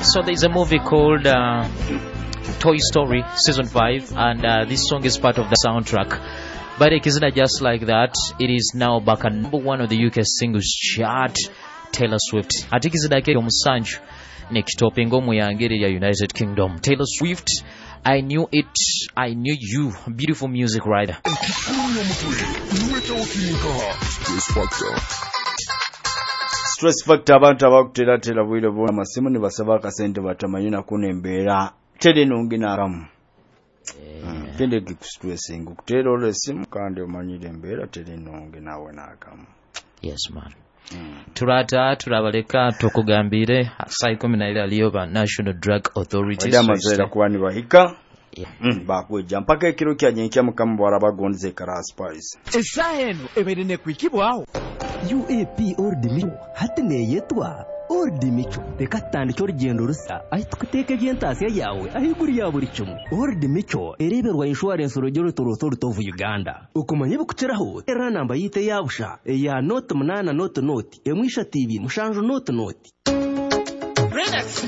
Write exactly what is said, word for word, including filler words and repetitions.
So there's a movie called uh, Toy Story Season five, and uh, this song is part of the soundtrack. But it isn't just like that. It is now back at number one of the U K singles chart, Taylor Swift. I think it's like a Musanju next topping ya United Kingdom. Taylor Swift, I knew it, I knew you. Beautiful music, right? Stress factor abantu abakutera tera bwire bwo amasimu ne basaba akasente batamanyina kunembeera tede nongina ramu tende kikustressing kutera olesimu kandi omanyire embeera tede nongina wenakamu. Yes man. Mm. Turata turabaleka tokugambire saa kumi na mbili aliyo ba National Drug Authority amazera kubani bahika. Yeah. Mm, bakweja mpaka ekiro kya nyenkya mukamu bwara bagonze kara spice esaheno eberene kwikibwaho U A P ordimicho hatne yetwa ordimicho tekatandi cy'urugendo rusa ahitwiteke byentasiya yawe ahiguri ya buri cyumwe ordimicho ereberwa insurance urugero toroto rutovu Uganda ukomanye bukukiraho era namba yite yabusha ya note munana note note emwisha T V mushanjo note note